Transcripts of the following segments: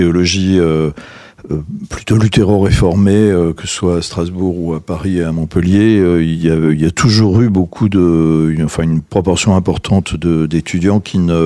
théologie plutôt luthéro-réformée, que ce soit à Strasbourg ou à Paris et à Montpellier, il y a toujours eu une proportion importante d'étudiants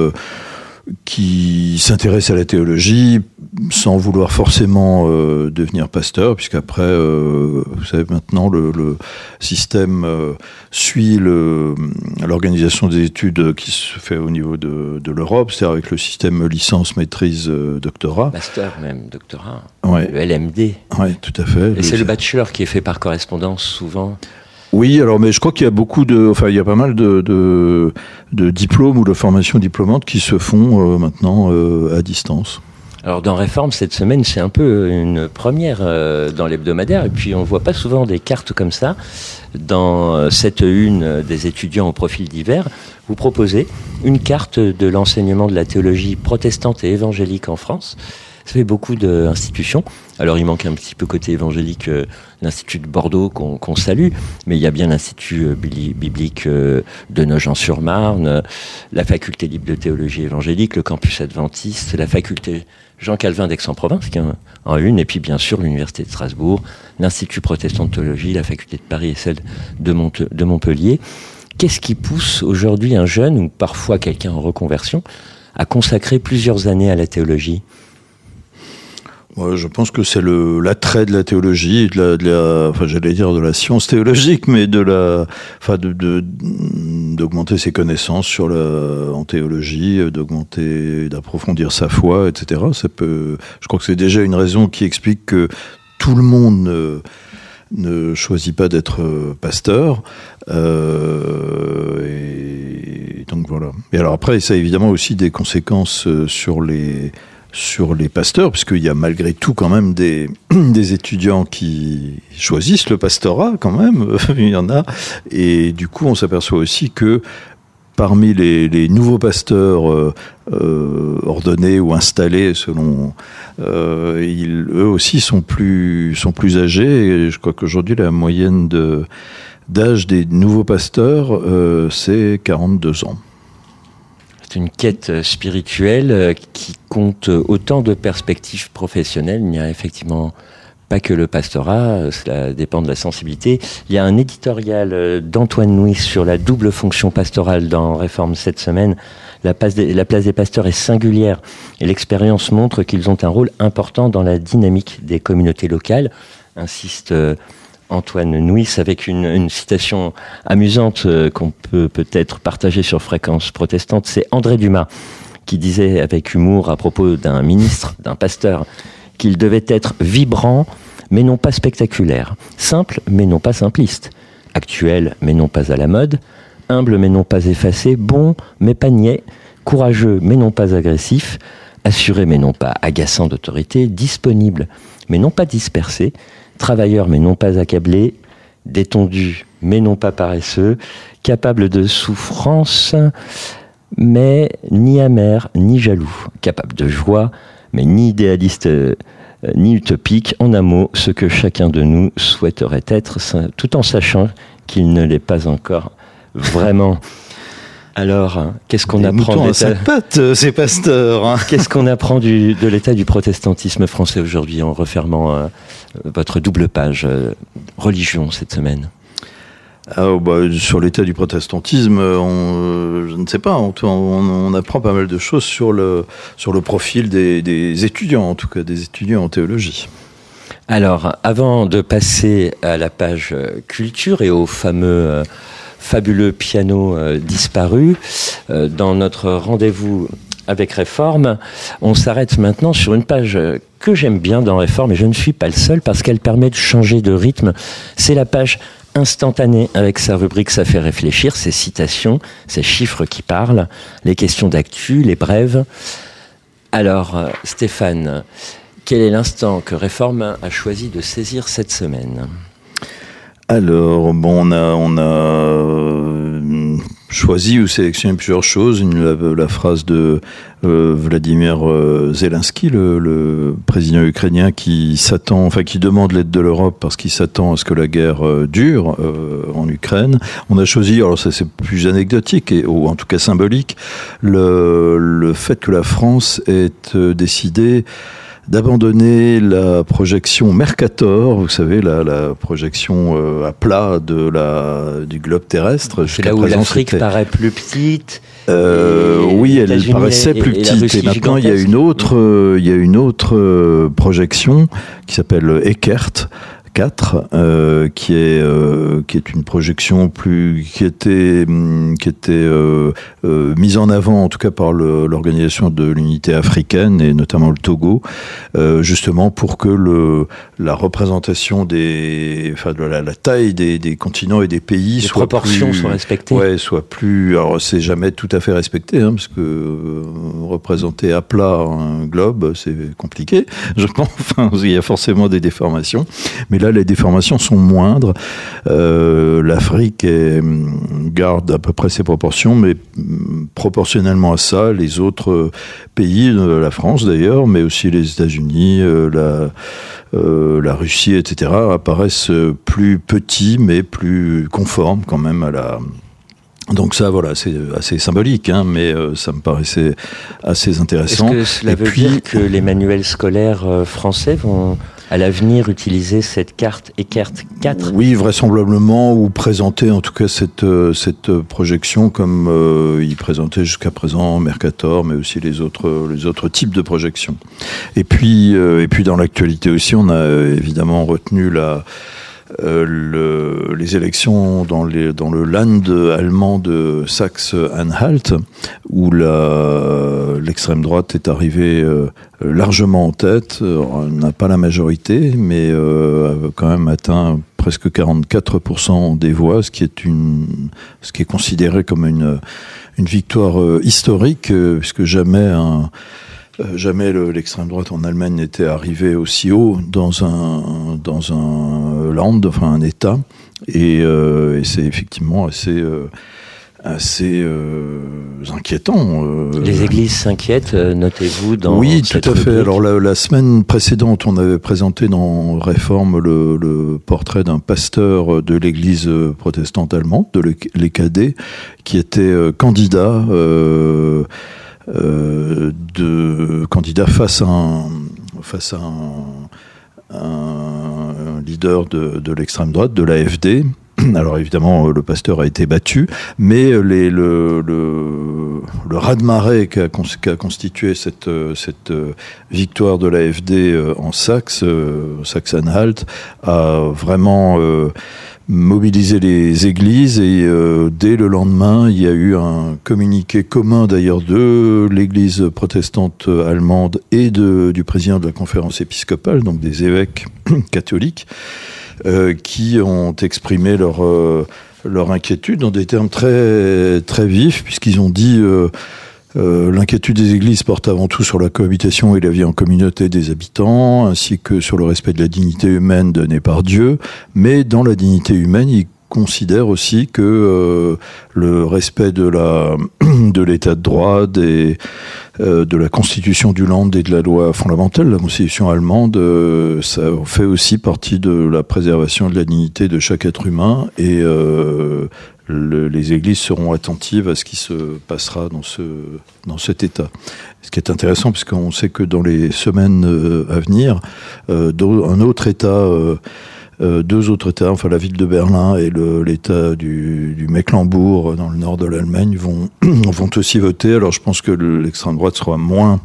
qui s'intéressent à la théologie sans vouloir forcément devenir pasteur, puisqu'après, vous savez, maintenant le système suit l'organisation des études qui se fait au niveau de l'Europe, c'est-à-dire avec le système licence, maîtrise, doctorat. Master même, doctorat, ouais. Le LMD. Oui, tout à fait. Et c'est le bachelor qui est fait par correspondance souvent. Oui, alors, mais je crois qu'il y a il y a pas mal de diplômes ou de formations diplômantes qui se font maintenant à distance. Alors dans Réforme, cette semaine, c'est un peu une première dans l'hebdomadaire, et puis on voit pas souvent des cartes comme ça. Dans cette une des étudiants au profil divers, vous proposez une carte de l'enseignement de la théologie protestante et évangélique en France. Ça fait beaucoup d'institutions. Alors il manque un petit peu côté évangélique l'Institut de Bordeaux qu'on salue, mais il y a bien l'Institut biblique de Nogent-sur-Marne, la Faculté libre de théologie évangélique, le campus adventiste, la Faculté Jean Calvin d'Aix-en-Provence, qui est en une, et puis bien sûr l'Université de Strasbourg, l'Institut protestant de théologie, la Faculté de Paris et celle de Montpellier. Qu'est-ce qui pousse aujourd'hui un jeune, ou parfois quelqu'un en reconversion, à consacrer plusieurs années à la théologie ? Ouais, je pense que c'est l'attrait de la théologie, j'allais dire de la science théologique, mais d'augmenter ses connaissances en théologie, d'approfondir sa foi, etc. Je crois que c'est déjà une raison qui explique que tout le monde ne choisit pas d'être pasteur. Et donc voilà. Et alors après, ça a évidemment aussi des conséquences sur les pasteurs, puisqu'il y a malgré tout quand même des étudiants qui choisissent le pastorat quand même, il y en a, et du coup on s'aperçoit aussi que parmi les nouveaux pasteurs ordonnés ou installés selon, eux aussi sont plus âgés, et je crois qu'aujourd'hui la moyenne d'âge des nouveaux pasteurs c'est 42 ans. C'est une quête spirituelle qui compte autant de perspectives professionnelles. Il n'y a effectivement pas que le pastorat, cela dépend de la sensibilité. Il y a un éditorial d'Antoine Nuis sur la double fonction pastorale dans Réforme cette semaine. La place des pasteurs est singulière et l'expérience montre qu'ils ont un rôle important dans la dynamique des communautés locales, insiste Antoine Nuis, avec une citation amusante qu'on peut peut-être partager sur Fréquence Protestante. C'est André Dumas qui disait avec humour à propos d'un ministre, d'un pasteur, qu'il devait être vibrant mais non pas spectaculaire, simple mais non pas simpliste, actuel mais non pas à la mode, humble mais non pas effacé, bon mais pas niais, courageux mais non pas agressif, assuré mais non pas agaçant d'autorité, disponible mais non pas dispersé, travailleur mais non pas accablé, détendu mais non pas paresseux, capable de souffrance mais ni amer ni jaloux, capable de joie mais ni idéaliste ni utopique, en un mot, ce que chacun de nous souhaiterait être, tout en sachant qu'il ne l'est pas encore vraiment. Alors, qu'est-ce qu'on apprend de ces pasteurs, hein. Qu'est-ce qu'on apprend de l'état du protestantisme français aujourd'hui en refermant votre double page religion cette semaine? Sur l'état du protestantisme, je ne sais pas, on apprend pas mal de choses sur le profil des étudiants, en tout cas des étudiants en théologie. Alors, avant de passer à la page culture et au fabuleux piano disparu, dans notre rendez-vous avec Réforme, on s'arrête maintenant sur une page que j'aime bien dans Réforme, et je ne suis pas le seul parce qu'elle permet de changer de rythme. C'est la page instantanée avec sa rubrique « Ça fait réfléchir », ses citations, ses chiffres qui parlent, les questions d'actu, les brèves. Alors, Stéphane, quel est l'instant que Réforme a choisi de saisir cette semaine ? Alors, on a choisi ou sélectionné plusieurs choses. La phrase de Vladimir Zelensky, le président ukrainien, qui demande l'aide de l'Europe parce qu'il s'attend à ce que la guerre dure en Ukraine. On a choisi, alors ça c'est plus anecdotique ou en tout cas symbolique, le fait que la France ait décidé d'abandonner la projection Mercator, vous savez, la projection à plat du globe terrestre. C'est là où l'Afrique paraît plus petite. Oui, elle paraissait plus petite. Et maintenant, il y a une autre projection qui s'appelle Eckert 4, qui est une projection qui était mise en avant en tout cas par l'organisation de l'unité africaine et notamment le Togo, justement pour que la représentation de la taille des continents et des pays les proportions soient respectées. Ouais, soit plus. Alors c'est jamais tout à fait respecté, hein, parce que représenter à plat un globe, c'est compliqué. Je pense. Enfin, il y a forcément des déformations, mais là, les déformations sont moindres. L'Afrique garde à peu près ses proportions, mais proportionnellement à ça, les autres pays, la France d'ailleurs, mais aussi les États-Unis, la Russie, etc., apparaissent plus petits, mais plus conformes quand même à la... Donc ça, voilà, c'est assez symbolique, hein, mais ça me paraissait assez intéressant. Est-ce que cela veut dire que les manuels scolaires français vont, à l'avenir, utiliser cette carte Eckert 4 ? Oui, vraisemblablement, ou présenter en tout cas cette projection comme il présentait jusqu'à présent Mercator, mais aussi les autres types de projections. Et puis dans l'actualité aussi, on a évidemment retenu les élections dans le Land allemand de Saxe-Anhalt, où l'extrême droite est arrivée largement en tête. On n'a pas la majorité, mais a quand même atteint presque 44% des voix, ce qui est considéré comme une victoire historique, puisque jamais l'extrême droite en Allemagne n'était arrivée aussi haut dans un land, enfin un État, et c'est effectivement assez inquiétant. Les églises s'inquiètent, notez-vous dans oui, cette tout à fait. rubrique. Alors la semaine précédente, on avait présenté dans Réforme le portrait d'un pasteur de l'église protestante allemande, de l'EKD, qui était candidat face à un leader de l'extrême droite, de l'AfD. Alors évidemment, le pasteur a été battu, mais le raz-de-marée qu'a constitué cette victoire de l'AfD en Saxe-Anhalt a vraiment mobiliser les églises, et dès le lendemain, il y a eu un communiqué commun d'ailleurs de l'église protestante allemande et du président de la conférence épiscopale, donc des évêques catholiques, qui ont exprimé leur inquiétude dans des termes très, très vifs, puisqu'ils ont dit l'inquiétude des églises porte avant tout sur la cohabitation et la vie en communauté des habitants, ainsi que sur le respect de la dignité humaine donnée par Dieu. Mais dans la dignité humaine, ils considèrent aussi que le respect de l'état de droit, de la constitution du land et de la loi fondamentale, la constitution allemande, ça fait aussi partie de la préservation de la dignité de chaque être humain, et les églises seront attentives à ce qui se passera dans cet état. Ce qui est intéressant, puisqu'on sait que dans les semaines à venir, deux autres États, enfin la ville de Berlin et l'État du Mecklembourg dans le nord de l'Allemagne vont aussi voter. Alors je pense que l'extrême droite sera moins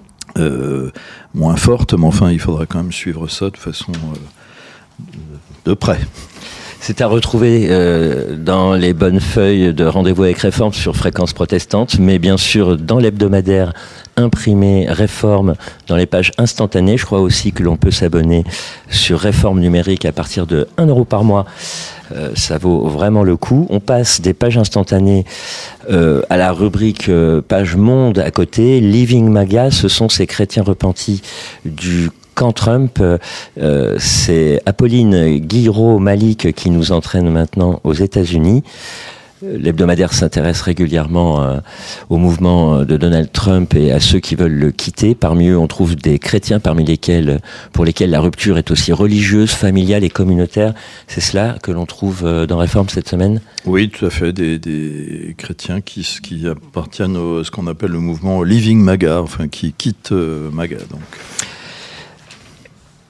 forte, mais enfin il faudra quand même suivre ça de façon de près. C'est à retrouver dans les bonnes feuilles de Rendez-vous avec Réforme sur Fréquence Protestante, mais bien sûr dans l'hebdomadaire imprimé Réforme, dans les pages instantanées. Je crois aussi que l'on peut s'abonner sur Réforme numérique à partir de 1 € par mois. Ça vaut vraiment le coup. On passe des pages instantanées à la rubrique page monde à côté. Living Maga, ce sont ces chrétiens repentis du camp Trump. C'est Apolline Guiraud-Malik qui nous entraîne maintenant aux États-Unis. L'hebdomadaire s'intéresse régulièrement au mouvement de Donald Trump et à ceux qui veulent le quitter. Parmi eux, on trouve des chrétiens pour lesquels la rupture est aussi religieuse, familiale et communautaire. C'est cela que l'on trouve dans Réforme cette semaine ? Oui, tout à fait. Des chrétiens qui appartiennent à ce qu'on appelle le mouvement Living MAGA, enfin qui quittent MAGA. Donc.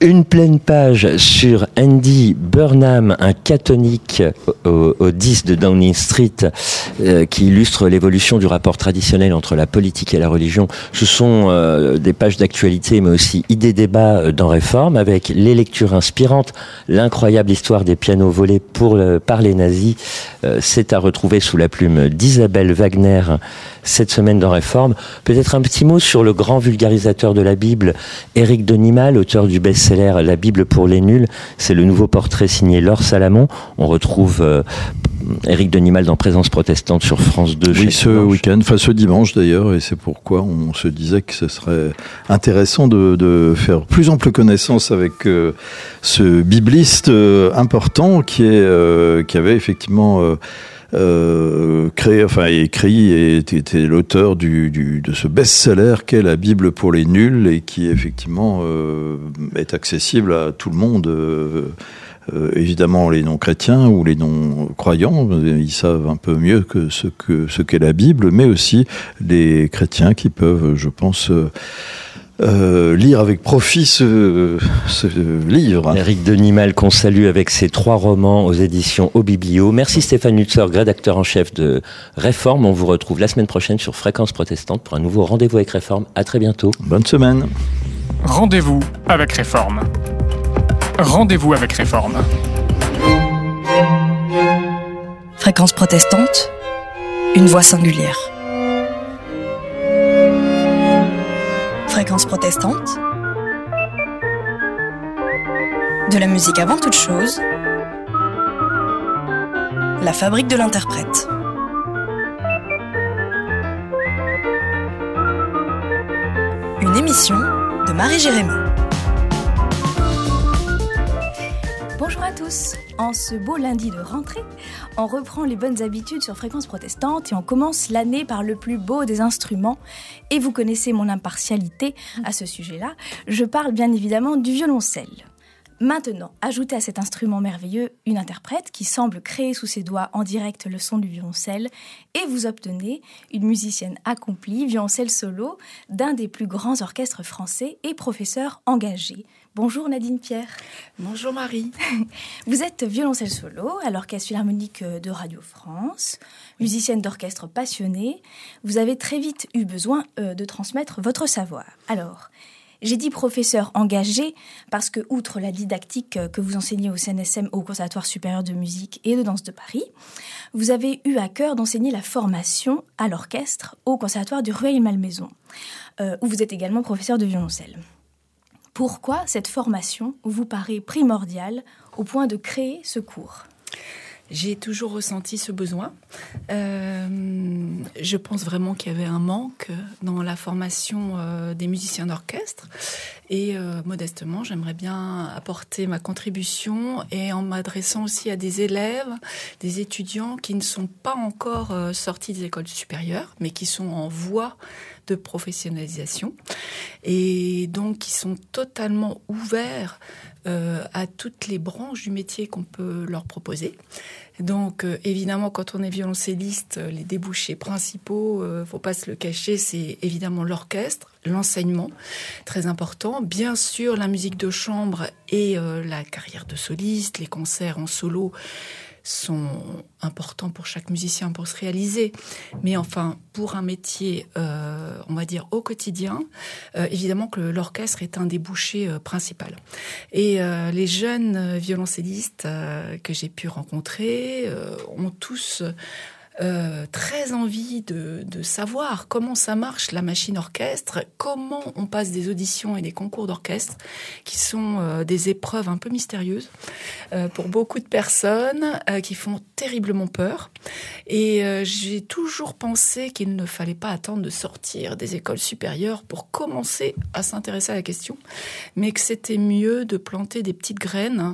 Une pleine page sur Andy Burnham, un catholique au 10 de Downing Street, qui illustre l'évolution du rapport traditionnel entre la politique et la religion. Ce sont des pages d'actualité, mais aussi idées débats dans Réforme, avec les lectures inspirantes, l'incroyable histoire des pianos volés par les nazis. C'est à retrouver sous la plume d'Isabelle Wagner cette semaine dans Réforme. Peut-être un petit mot sur le grand vulgarisateur de la Bible, Éric Denimal, auteur du best-seller La Bible pour les nuls. C'est le nouveau portrait signé Laure Salamon. On retrouve Éric Denimal dans Présence protestante sur France 2. Oui, ce week-end, ce dimanche d'ailleurs, et c'est pourquoi on se disait que ce serait intéressant de faire plus ample connaissance avec ce bibliste important qui avait effectivement écrit et était l'auteur de ce best-seller qu'est La Bible pour les nuls et qui effectivement est accessible à tout le monde. Évidemment, les non-chrétiens ou les non-croyants, ils savent un peu mieux que ce qu'est la Bible, mais aussi les chrétiens qui peuvent, je pense, lire avec profit ce livre. Éric Denimal, qu'on salue avec ses 3 romans aux éditions Au Biblio. Merci Stéphane Lutzer, rédacteur en chef de Réforme. On vous retrouve la semaine prochaine sur Fréquence Protestante pour un nouveau rendez-vous avec Réforme. À très bientôt. Bonne semaine. Rendez-vous avec Réforme. Rendez-vous avec Réforme. Fréquence Protestante, une voix singulière. Fréquence Protestante, de la musique avant toute chose, la fabrique de l'interprète. Une émission de Marie-Jérémy. Bonjour à tous. En ce beau lundi de rentrée, on reprend les bonnes habitudes sur Fréquence Protestante et on commence l'année par le plus beau des instruments. Et vous connaissez mon impartialité à ce sujet-là. Je parle bien évidemment du violoncelle. Maintenant, ajoutez à cet instrument merveilleux une interprète qui semble créer sous ses doigts en direct le son du violoncelle et vous obtenez une musicienne accomplie, violoncelle solo, d'un des plus grands orchestres français et professeur engagé. Bonjour Nadine Pierre. Bonjour Marie. Vous êtes violoncelle solo à l'Orchestre Philharmonique de Radio France, musicienne d'orchestre passionnée. Vous avez très vite eu besoin de transmettre votre savoir. Alors, j'ai dit professeur engagé parce que, outre la didactique que vous enseignez au CNSM, au Conservatoire supérieur de musique et de danse de Paris, vous avez eu à cœur d'enseigner la formation à l'orchestre au Conservatoire du Rueil-Malmaison, où vous êtes également professeur de violoncelle. Pourquoi cette formation vous paraît primordiale au point de créer ce cours ? J'ai toujours ressenti ce besoin. Je pense vraiment qu'il y avait un manque dans la formation des musiciens d'orchestre. Et modestement, j'aimerais bien apporter ma contribution et en m'adressant aussi à des élèves, des étudiants qui ne sont pas encore sortis des écoles supérieures, mais qui sont en voie de professionnalisation et donc qui sont totalement ouverts à toutes les branches du métier qu'on peut leur proposer. Donc évidemment, quand on est violoncelliste, les débouchés principaux, faut pas se le cacher, c'est évidemment l'orchestre, l'enseignement, très important. Bien sûr, la musique de chambre et la carrière de soliste, les concerts en solo sont importants pour chaque musicien pour se réaliser. Mais enfin, pour un métier, on va dire, au quotidien, évidemment que l'orchestre est un débouché principal. Et les jeunes violoncellistes que j'ai pu rencontrer ont tous très envie de savoir comment ça marche, la machine orchestre, comment on passe des auditions et des concours d'orchestre, qui sont des épreuves un peu mystérieuses pour beaucoup de personnes, qui font terriblement peur. Et j'ai toujours pensé qu'il ne fallait pas attendre de sortir des écoles supérieures pour commencer à s'intéresser à la question, mais que c'était mieux de planter des petites graines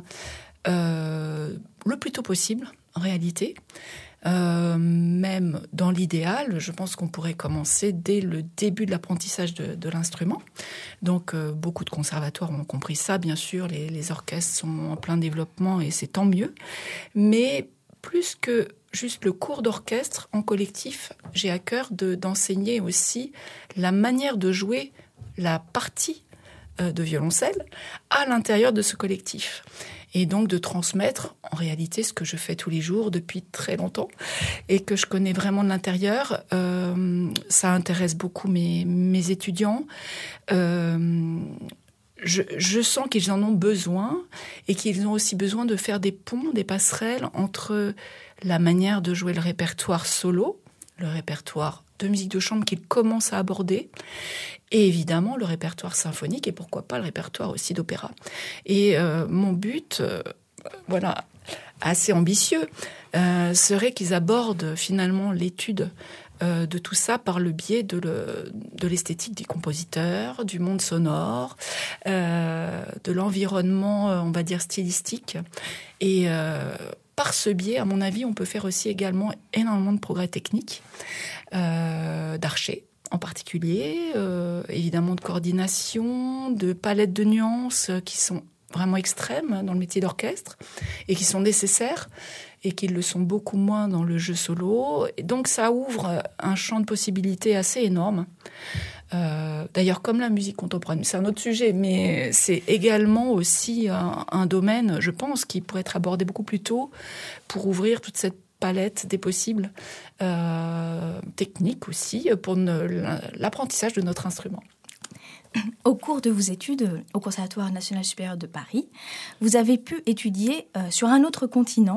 le plus tôt possible, en réalité. Même dans l'idéal, je pense qu'on pourrait commencer dès le début de l'apprentissage de l'instrument. Donc, beaucoup de conservatoires ont compris ça. Bien sûr, les orchestres sont en plein développement et c'est tant mieux. Mais plus que juste le cours d'orchestre en collectif, j'ai à cœur d'enseigner aussi la manière de jouer la partie de violoncelle à l'intérieur de ce collectif. Et donc de transmettre en réalité ce que je fais tous les jours depuis très longtemps et que je connais vraiment de l'intérieur. Ça intéresse beaucoup mes étudiants. Je sens qu'ils en ont besoin et qu'ils ont aussi besoin de faire des ponts, des passerelles entre la manière de jouer le répertoire solo, le répertoire de musique de chambre qu'ils commencent à aborder, et évidemment le répertoire symphonique et pourquoi pas le répertoire aussi d'opéra. Et mon but, assez ambitieux, serait qu'ils abordent finalement l'étude de tout ça par le biais de l'esthétique des compositeurs, du monde sonore, de l'environnement, on va dire, stylistique. Et par ce biais, à mon avis, on peut faire aussi également énormément de progrès techniques, d'archer en particulier, évidemment de coordination, de palettes de nuances qui sont vraiment extrêmes dans le métier d'orchestre et qui sont nécessaires et qui le sont beaucoup moins dans le jeu solo. Et donc ça ouvre un champ de possibilités assez énorme. D'ailleurs, comme la musique contemporaine, c'est un autre sujet, mais c'est également aussi un domaine, je pense, qui pourrait être abordé beaucoup plus tôt pour ouvrir toute cette palette des possibles techniques aussi pour l'apprentissage de notre instrument. Au cours de vos études au Conservatoire national supérieur de Paris, vous avez pu étudier sur un autre continent,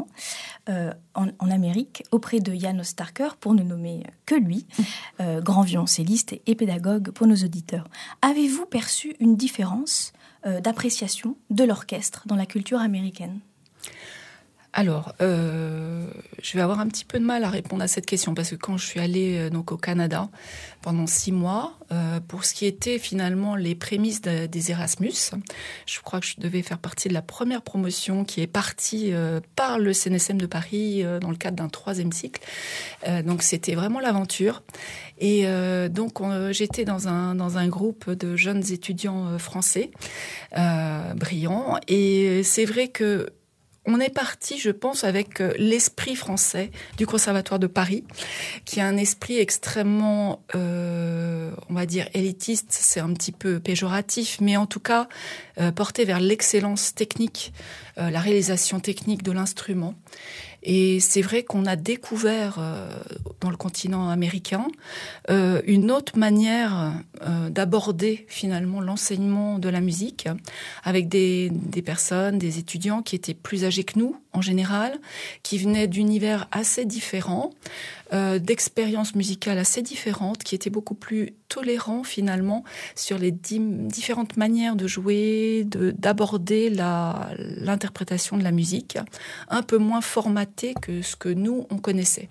en Amérique, auprès de Jan Osterker, pour ne nommer que lui, grand violoncelliste et pédagogue pour nos auditeurs. Avez-vous perçu une différence d'appréciation de l'orchestre dans la culture américaine ? Alors, je vais avoir un petit peu de mal à répondre à cette question parce que quand je suis allée donc au Canada pendant 6 mois, pour ce qui était finalement les prémices des Erasmus, je crois que je devais faire partie de la première promotion qui est partie par le CNSM de Paris dans le cadre d'un 3e cycle. Donc c'était vraiment l'aventure. Et donc j'étais dans un groupe de jeunes étudiants français brillants. Et c'est vrai que on est parti, je pense, avec l'esprit français du Conservatoire de Paris, qui est un esprit extrêmement, on va dire, élitiste, c'est un petit peu péjoratif, mais en tout cas, porté vers l'excellence technique, la réalisation technique de l'instrument. Et c'est vrai qu'on a découvert dans le continent américain une autre manière d'aborder finalement l'enseignement de la musique avec des personnes, des étudiants qui étaient plus âgés que nous en général, qui venaient d'univers assez différents, d'expériences musicales assez différentes, qui étaient beaucoup plus tolérants finalement sur les différentes manières de jouer, d'aborder l'interprétation de la musique, un peu moins formatée que ce que nous, on connaissait.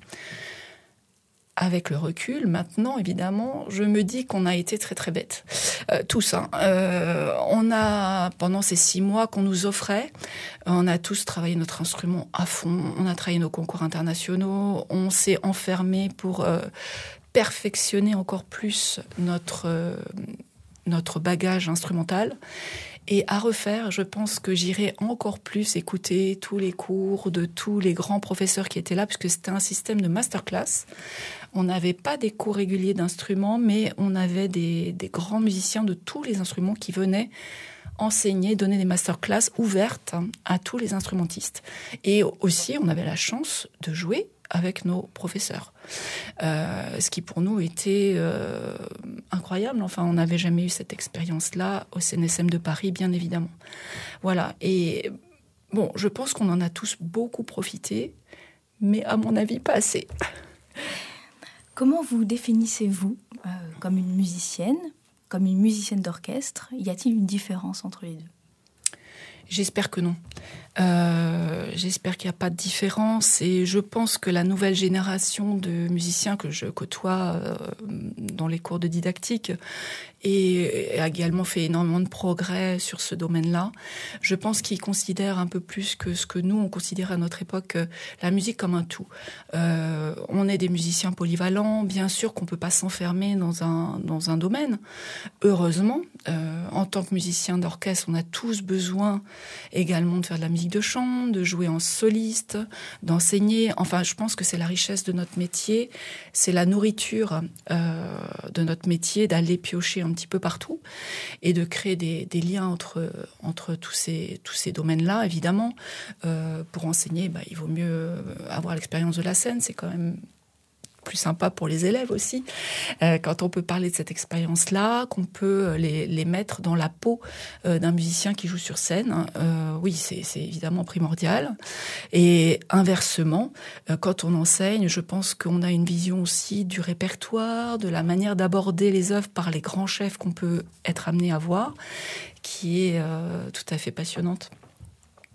Avec le recul, maintenant, évidemment, je me dis qu'on a été très très bêtes. Tous. On a, pendant ces 6 mois qu'on nous offrait, on a tous travaillé notre instrument à fond, on a travaillé nos concours internationaux, on s'est enfermé pour perfectionner encore plus notre bagage instrumental. Et à refaire, je pense que j'irai encore plus écouter tous les cours de tous les grands professeurs qui étaient là, puisque c'était un système de masterclass. On n'avait pas des cours réguliers d'instruments, mais on avait des grands musiciens de tous les instruments qui venaient enseigner, donner des masterclass ouvertes à tous les instrumentistes. Et aussi, on avait la chance de jouer avec nos professeurs. Ce qui pour nous était incroyable. Enfin, on n'avait jamais eu cette expérience-là au CNSM de Paris, bien évidemment. Voilà. Et bon, je pense qu'on en a tous beaucoup profité, mais à mon avis, pas assez. Comment vous définissez-vous comme une musicienne d'orchestre ? Y a-t-il une différence entre les deux ? J'espère que non. J'espère qu'il n'y a pas de différence et je pense que la nouvelle génération de musiciens que je côtoie dans les cours de didactique et a également fait énormément de progrès sur ce domaine-là. Je pense qu'ils considèrent un peu plus que ce que nous, on considérait à notre époque la musique comme un tout. On est des musiciens polyvalents, bien sûr qu'on ne peut pas s'enfermer dans un domaine. Heureusement, en tant que musicien d'orchestre, on a tous besoin également de faire de la musique de chambre, de jouer en soliste, d'enseigner. Enfin, je pense que c'est la richesse de notre métier, c'est la nourriture de notre métier, d'aller piocher un petit peu partout et de créer des liens entre tous ces domaines-là, évidemment. Pour enseigner, il vaut mieux avoir l'expérience de la scène, c'est quand même plus sympa pour les élèves aussi, quand on peut parler de cette expérience-là, qu'on peut les mettre dans la peau d'un musicien qui joue sur scène. Oui, c'est évidemment primordial. Et inversement, quand on enseigne, je pense qu'on a une vision aussi du répertoire, de la manière d'aborder les œuvres par les grands chefs qu'on peut être amené à voir, qui est tout à fait passionnante.